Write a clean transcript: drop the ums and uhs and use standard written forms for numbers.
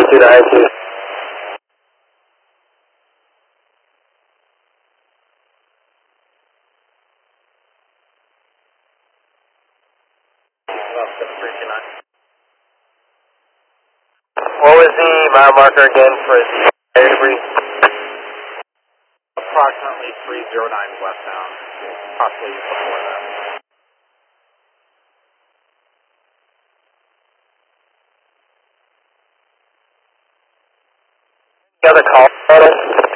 292. What was the mile marker again for the air debris? Approximately 309 westbound, possibly before that. Any other call photos?